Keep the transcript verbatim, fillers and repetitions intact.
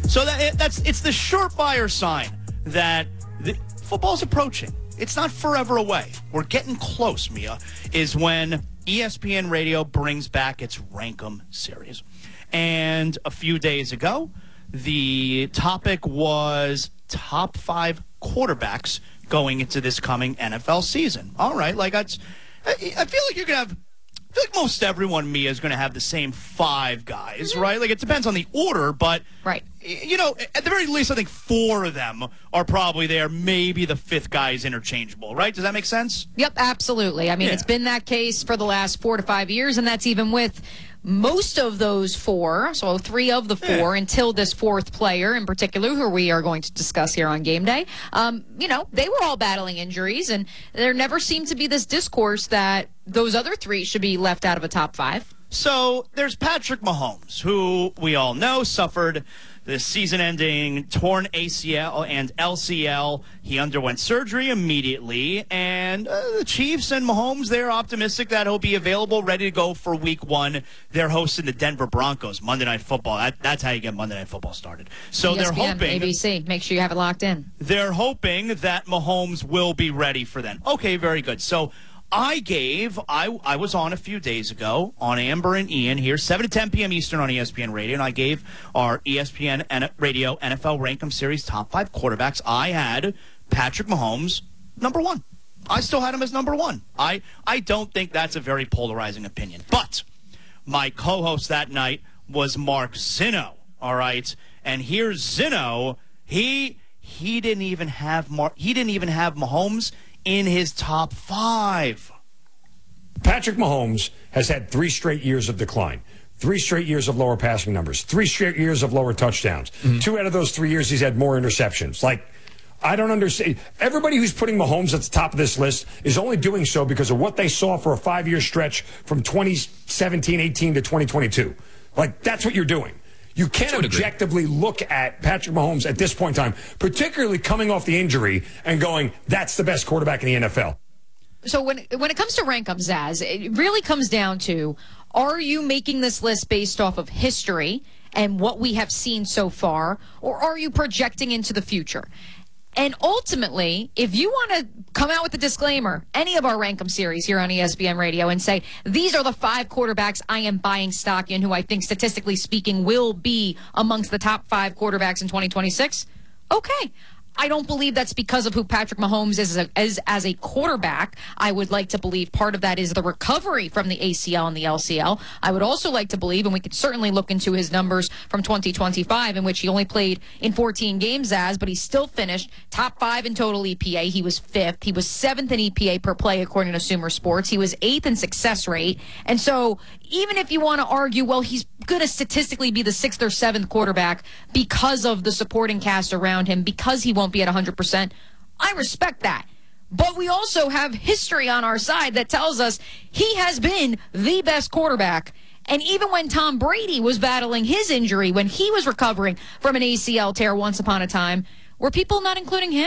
So that that's it's the surefire sign that the, football's approaching. It's not forever away. We're getting close, Mia, is when E S P N Radio brings back its Rankum series. And a few days ago, the topic was top five quarterbacks going into this coming N F L season. All right, like that's, I feel like you're going to have, I feel like most everyone, Mia, is going to have the same five guys, mm-hmm. right? Like, it depends on the order, but, right. you know, at the very least, I think four of them are probably there. Maybe the fifth guy is interchangeable, right? Does that make sense? Yep, absolutely. I mean, yeah. It's been that case for the last four to five years, and that's even with most of those four, so three of the four, yeah. until this fourth player in particular, who we are going to discuss here on Game Day, um, you know, they were all battling injuries, and there never seemed to be this discourse that those other three should be left out of a top five. So there's Patrick Mahomes, who we all know suffered the season-ending torn A C L and L C L. He underwent surgery immediately, and uh, the Chiefs and Mahomes, they're optimistic that he'll be available, ready to go for week one. They're hosting the Denver Broncos, Monday Night Football. That, that's how you get Monday Night Football started. So E S P N, they're hoping... A B C, make sure you have it locked in. They're hoping that Mahomes will be ready for then. Okay, very good. So I gave, I I was on a few days ago on Amber and Ian here, seven to ten p.m. Eastern on E S P N Radio, and I gave our E S P N Radio N F L Rankum Series top five quarterbacks. I had Patrick Mahomes number one. I still had him as number one. I, I don't think that's a very polarizing opinion. But my co-host that night was Mark Zinno, all right? And here's Zinno. He he didn't even have Mar- he didn't even have Mahomes in his top five. Patrick Mahomes has had three straight years of decline, three straight years of lower passing numbers, three straight years of lower touchdowns. Mm-hmm. Two out of those three years, he's had more interceptions. Like, I don't understand. Everybody who's putting Mahomes at the top of this list is only doing so because of what they saw for a five-year stretch from twenty seventeen eighteen to twenty twenty-two. Like, that's what you're doing. You can't objectively look at Patrick Mahomes at this point in time, particularly coming off the injury and going, that's the best quarterback in the N F L. So when when it comes to Rankum, Zaz, it really comes down to, are you making this list based off of history and what we have seen so far, or are you projecting into the future? And ultimately, if you want to come out with a disclaimer, any of our Rankum series here on E S P N Radio, and say, these are the five quarterbacks I am buying stock in who I think, statistically speaking, will be amongst the top five quarterbacks in twenty twenty-six, okay. I don't believe that's because of who Patrick Mahomes is as, a, as as a quarterback. I would like to believe part of that is the recovery from the A C L and the L C L. I would also like to believe, and we could certainly look into his numbers from twenty twenty-five, in which he only played in fourteen games as, but he still finished top five in total E P A. He was fifth. He was seventh in E P A per play, according to Sumer Sports. He was eighth in success rate. And so even if you want to argue, well, he's going to statistically be the sixth or seventh quarterback because of the supporting cast around him, because he won't be at one hundred percent, I respect that. But we also have history on our side that tells us he has been the best quarterback. And even when Tom Brady was battling his injury, when he was recovering from an A C L tear once upon a time, were people not including him?